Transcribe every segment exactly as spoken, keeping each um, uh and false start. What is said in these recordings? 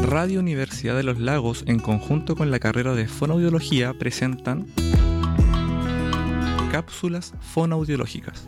Radio Universidad de los Lagos, en conjunto con la carrera de Fonoaudiología, presentan Cápsulas Fonoaudiológicas.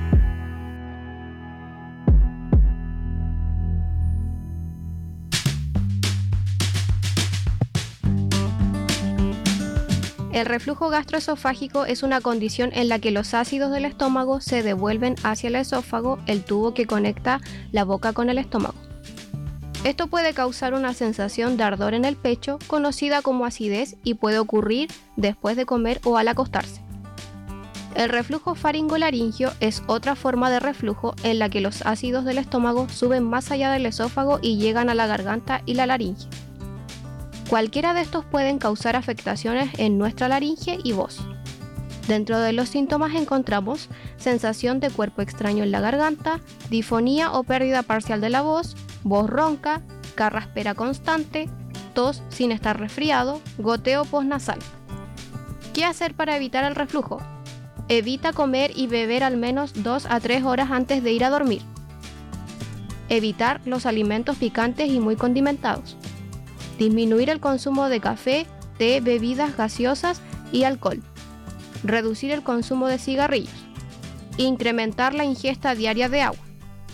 El reflujo gastroesofágico es una condición en la que los ácidos del estómago se devuelven hacia el esófago, el tubo que conecta la boca con el estómago. Esto puede causar una sensación de ardor en el pecho, conocida como acidez, y puede ocurrir después de comer o al acostarse. El reflujo faringolaringio es otra forma de reflujo en la que los ácidos del estómago suben más allá del esófago y llegan a la garganta y la laringe. Cualquiera de estos pueden causar afectaciones en nuestra laringe y voz. Dentro de los síntomas encontramos sensación de cuerpo extraño en la garganta, difonía o pérdida parcial de la voz, voz ronca, carraspera constante, tos sin estar resfriado, goteo postnasal. ¿Qué hacer para evitar el reflujo? Evita comer y beber al menos dos a tres horas antes de ir a dormir. Evitar los alimentos picantes y muy condimentados. Disminuir el consumo de café, té, bebidas gaseosas y alcohol. Reducir el consumo de cigarrillos. Incrementar la ingesta diaria de agua.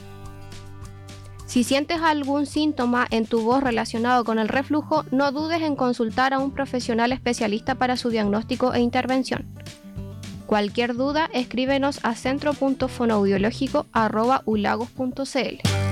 Si sientes algún síntoma en tu voz relacionado con el reflujo, no dudes en consultar a un profesional especialista para su diagnóstico e intervención. Cualquier duda, escríbenos a centro punto fonoaudiológico arroba ulagos punto c l.